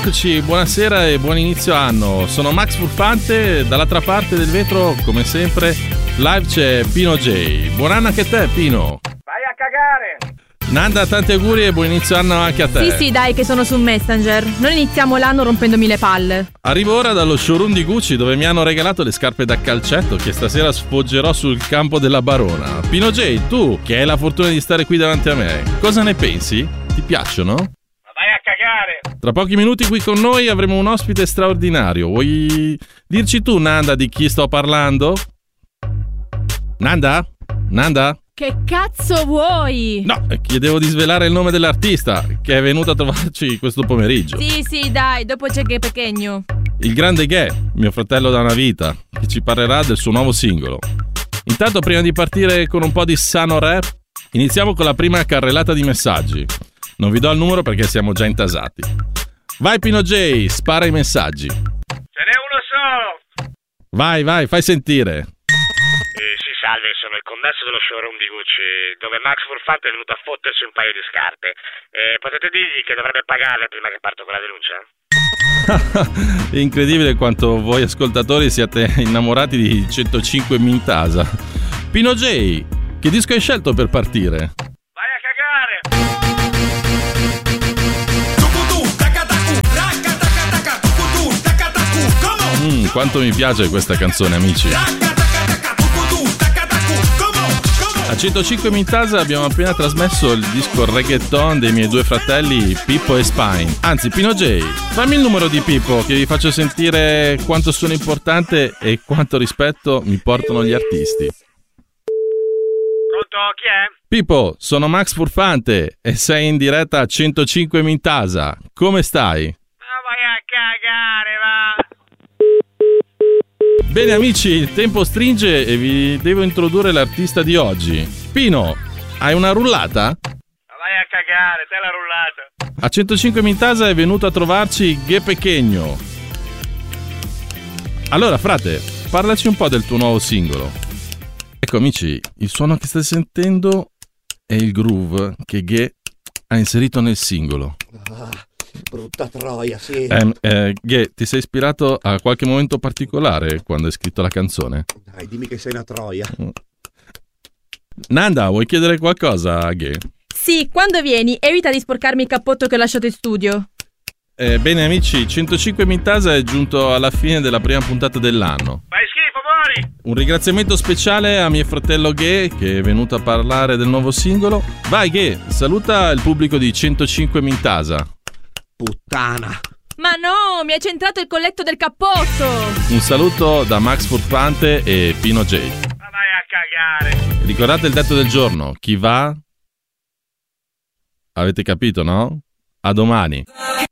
Eccoci, buonasera e buon inizio anno. Sono Max Furfante, dall'altra parte del vetro, come sempre, live c'è Pino J. Buon anno anche a te, Pino. Vai a cagare! Nanda, tanti auguri e buon inizio anno anche a te. Sì, dai, che sono su Messenger. Non iniziamo l'anno rompendomi le palle. Arrivo ora dallo showroom di Gucci, dove mi hanno regalato le scarpe da calcetto che stasera sfoggerò sul campo della Barona. Pino J, tu, che hai la fortuna di stare qui davanti a me, cosa ne pensi? Ti piacciono? Vai a cagare! Tra pochi minuti qui con noi avremo un ospite straordinario. Vuoi dirci tu, Nanda, di chi sto parlando? Nanda? Nanda? Che cazzo vuoi? No, chiedevo di svelare il nome dell'artista che è venuto a trovarci questo pomeriggio. Sì, dai, dopo c'è che pequeño. Il grande Ghe, mio fratello da una vita, che ci parlerà del suo nuovo singolo. Intanto, prima di partire con un po' di sano rap, iniziamo con la prima carrellata di messaggi. Non vi do il numero perché siamo già intasati. Vai Pino J, spara i messaggi. Ce n'è uno solo! Vai, fai sentire. Sì, salve, sono il commesso dello showroom di Gucci, dove Max Furfante è venuto a fottersi un paio di scarpe. Potete dirgli che dovrebbe pagarle prima che parto con la denuncia? È incredibile quanto voi ascoltatori siate innamorati di 105 Mintasa. Pino J, che disco hai scelto per partire? Vai a cagare! Quanto mi piace questa canzone, amici. A 105 Mintasa abbiamo appena trasmesso il disco reggaeton dei miei due fratelli Pippo e Spine. Anzi, Pino J, fammi il numero di Pippo che vi faccio sentire quanto sono importante e quanto rispetto mi portano gli artisti. Pronto, chi è? Pippo, sono Max Furfante e sei in diretta a 105 Mintasa. Come stai? Vai a cagare, va! Bene amici, il tempo stringe e vi devo introdurre l'artista di oggi. Pino, hai una rullata? Vai a cagare, te la rullata! A 105 Mintasa è venuto a trovarci Ghe Pequeño. Allora frate, parlaci un po' del tuo nuovo singolo. Ecco amici, il suono che state sentendo è il groove che Ghe ha inserito nel singolo. Brutta troia, sì. Ghe, ti sei ispirato a qualche momento particolare quando hai scritto la canzone? Dai, dimmi che sei una troia. Nanda, vuoi chiedere qualcosa a Ghe? Sì, quando vieni, evita di sporcarmi il cappotto che ho lasciato in studio. Bene amici, 105 Mintasa è giunto alla fine della prima puntata dell'anno. Fai schifo, muori! Un ringraziamento speciale a mio fratello Ghe che è venuto a parlare del nuovo singolo. Vai Ghe, saluta il pubblico di 105 Mintasa. Puttana. Ma no, mi hai centrato il colletto del cappotto. Un saluto da Max Furfante e Pino J. Ma vai a cagare! Ricordate il detto del giorno, chi va? Avete capito, no? A domani.